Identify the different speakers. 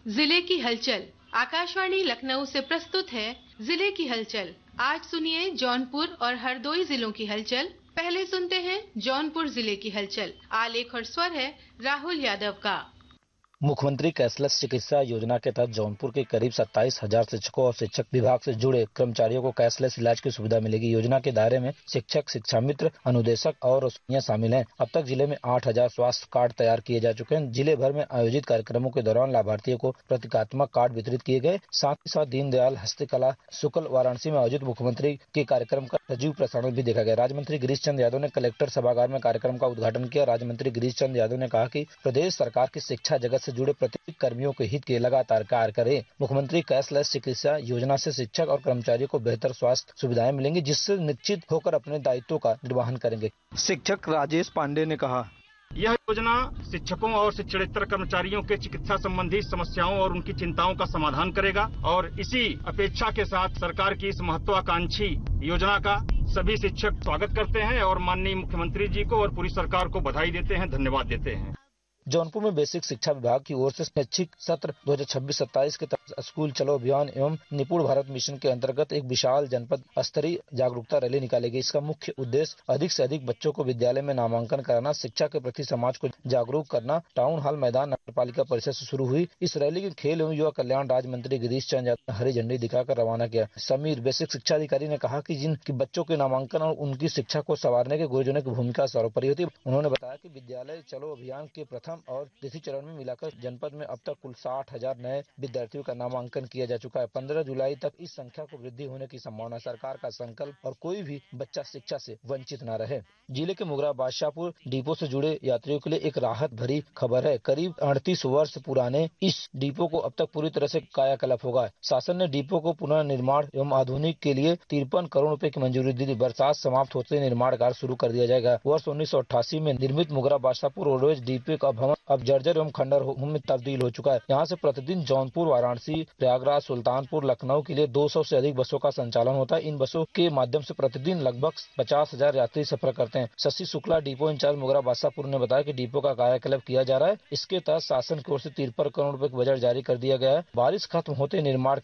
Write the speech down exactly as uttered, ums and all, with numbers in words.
Speaker 1: जिले की हलचल। आकाशवाणी लखनऊ से प्रस्तुत है जिले की हलचल। आज सुनिए जौनपुर और हरदोई जिलों की हलचल। पहले सुनते हैं जौनपुर जिले की हलचल। आलेख और स्वर है राहुल यादव का।
Speaker 2: मुख्यमंत्री कैशलेस चिकित्सा योजना के तहत जौनपुर के करीब सत्ताईस हजार शिक्षकों और शिक्षक विभाग से जुड़े कर्मचारियों को कैशलेस इलाज की सुविधा मिलेगी। योजना के दायरे में शिक्षक, शिक्षा मित्र, अनुदेशक और रसोइया शामिल हैं। अब तक जिले में आठ हजार स्वास्थ्य कार्ड तैयार किए जा चुके हैं। जिले भर में आयोजित कार्यक्रमों के दौरान लाभार्थियों को प्रतीकात्मक कार्ड वितरित किए गए। साथ ही साथ दीनदयाल हस्तकला शुक्ल वाराणसी में आयोजित मुख्यमंत्री के कार्यक्रम का सजीव प्रसारण भी देखा गया। राज्य मंत्री गिरीश चंद्र यादव ने कलेक्टर सभागार में कार्यक्रम का उद्घाटन किया। राज्य मंत्री गिरीश चंद्र यादव ने कहा कि प्रदेश सरकार की शिक्षा जगत से जुड़े प्रत्येक कर्मियों के हित के लगातार कार्य करे। मुख्यमंत्री कैशलेस चिकित्सा योजना से शिक्षक और कर्मचारियों को बेहतर स्वास्थ्य सुविधाएं मिलेंगी, जिससे निश्चित होकर अपने दायित्वों का निर्वहन करेंगे। शिक्षक राजेश पांडे ने कहा,
Speaker 3: यह योजना शिक्षकों और शिक्षणेतर कर्मचारियों के चिकित्सा संबंधी समस्याओं और उनकी चिंताओं का समाधान करेगा और इसी अपेक्षा के साथ सरकार की इस महत्वाकांक्षी योजना का सभी शिक्षक स्वागत करते हैं और माननीय मुख्यमंत्री जी को और पूरी सरकार को बधाई देते हैं, धन्यवाद देते हैं।
Speaker 2: जौनपुर में बेसिक शिक्षा विभाग की ओर से शैक्षिक सत्र दो हजार छब्बीस सत्ताईस के तहत स्कूल चलो अभियान एवं निपुण भारत मिशन के अंतर्गत एक विशाल जनपद स्तरीय जागरूकता रैली निकाली गई। इसका मुख्य उद्देश्य अधिक से अधिक बच्चों को विद्यालय में नामांकन कराना, शिक्षा के प्रति समाज को जागरूक करना। टाउन हॉल मैदान नगर पालिका परिषद से शुरू हुई इस रैली के खेल एवं युवा कल्याण राज्य मंत्री गिरीश चंद्र यादव ने हरी झंडी दिखाकर रवाना किया। समीर बेसिक शिक्षा अधिकारी ने कहा कि जिन की बच्चों के नामांकन और उनकी शिक्षा को संवारने के गुरुजनों की भूमिका सर्वोपरि होती है। उन्होंने बताया कि विद्यालय चलो अभियान के प्रथम और द्वितीय चरण में मिलाकर जनपद में अब तक कुल साठ हजार नए विद्यार्थियों का नामांकन किया जा चुका है। पंद्रह जुलाई तक इस संख्या को वृद्धि होने की संभावना। सरकार का संकल्प और कोई भी बच्चा शिक्षा से वंचित न रहे। जिले के मुगरा बादशाहपुर डिपो से जुड़े यात्रियों के लिए एक राहत भरी खबर है। करीब अड़तीस वर्ष पुराने इस डिपो को अब तक पूरी तरह से कायाकल्प होगा। शासन ने डिपो को पुनः निर्माण एवं आधुनिक के लिए तिरपन करोड़ रुपए की मंजूरी दी थी। बरसात समाप्त होते निर्माण कार्य शुरू कर दिया जाएगा। वर्ष उन्नीस सौ अट्ठासी में निर्मित मुगरा बादशाहपुर रोडवेज डिपो का भवन अब जर्जर एवं खंडर में तब्दील हो चुका है। यहाँ से प्रतिदिन जौनपुर, वाराणसी, प्रयागराज, सुल्तानपुर, लखनऊ के लिए दो सौ से अधिक बसों का संचालन होता है। इन बसों के माध्यम से प्रतिदिन लगभग पचास हजार यात्री सफर करते हैं। शशि शुक्ला डिपो इंचार्ज मुगरा बादशाहपुर ने बताया कि डिपो का कायाकल्प किया जा रहा है। इसके तहत शासन की ओर से तिरपन करोड़ रुपए का बजट जारी कर दिया गया है। बारिश खत्म होते निर्माण